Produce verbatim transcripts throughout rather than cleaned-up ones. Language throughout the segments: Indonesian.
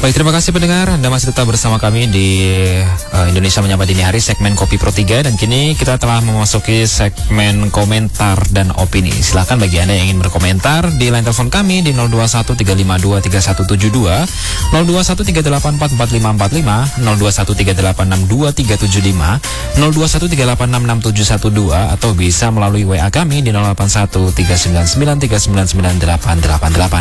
Baik, terima kasih pendengar. Anda masih tetap bersama kami di uh, Indonesia Menyapa Dini Hari, segmen Kopi Pro tiga. Dan kini kita telah memasuki segmen komentar dan opini. Silakan bagi Anda yang ingin berkomentar di line telepon kami di nol dua satu tiga lima dua tiga satu tujuh dua, nol dua satu tiga delapan empat empat lima empat lima, nol dua satu tiga delapan enam dua tiga tujuh lima, nol dua satu tiga delapan enam enam tujuh satu dua, atau bisa melalui W A kami di nol delapan satu tiga sembilan sembilan tiga sembilan sembilan delapan delapan delapan.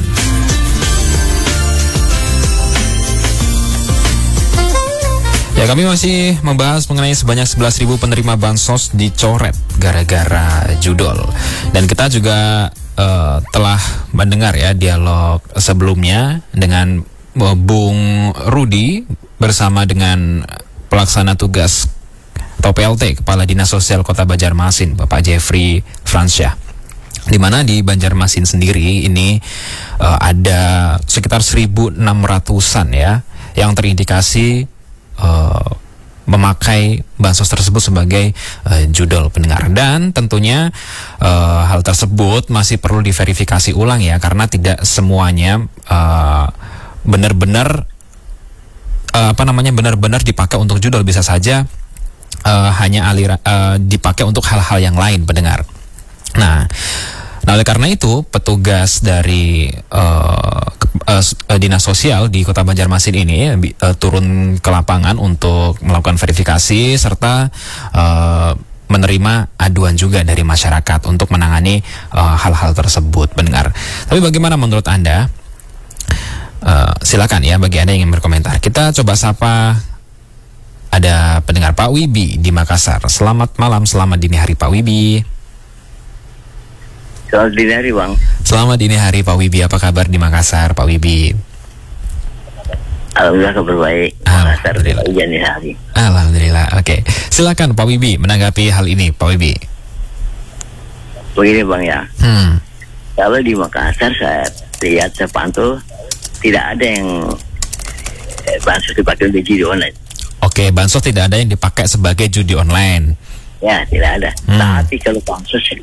Ya, kami masih membahas mengenai sebanyak sebelas ribu penerima bansos dicoret gara-gara judol. Dan kita juga uh, telah mendengar ya dialog sebelumnya dengan uh, Bung Rudi bersama dengan pelaksana tugas atau P L T Kepala Dinas Sosial Kota Banjarmasin, Bapak Jeffrey Fransyah. Di mana di Banjarmasin sendiri ini uh, ada sekitar seribu enam ratusan ya yang terindikasi Uh, memakai bansos tersebut sebagai uh, judol pendengar. Dan tentunya uh, hal tersebut masih perlu diverifikasi ulang ya, karena tidak semuanya uh, benar-benar uh, apa namanya benar-benar dipakai untuk judol. Bisa saja uh, hanya aliran uh, dipakai untuk hal-hal yang lain pendengar. Nah, Nah, oleh karena itu, petugas dari uh, ke, uh, Dinas Sosial di Kota Banjarmasin ini uh, turun ke lapangan untuk melakukan verifikasi serta uh, menerima aduan juga dari masyarakat untuk menangani uh, hal-hal tersebut, pendengar. Tapi bagaimana menurut Anda? Uh, silakan ya bagi Anda yang ingin berkomentar. Kita coba sapa, ada pendengar Pak Wibi di Makassar. Selamat malam, selamat dini hari Pak Wibi. Selamat dini hari, Bang. Selamat dini hari Pak Wibi. Apa kabar di Makassar, Pak Wibi? Alhamdulillah kabar baik. Makassar dini hari. Alhamdulillah. Oke, silakan Pak Wibi menanggapi hal ini, Pak Wibi. Begini, Bang ya. Hmm. Kalau di Makassar saya lihat, saya pantau tidak ada yang eh, bansos dipakai untuk judi online. Oke, bansos tidak ada yang dipakai sebagai judi online. Ya, tidak ada. Hmm. Tapi kalau bansos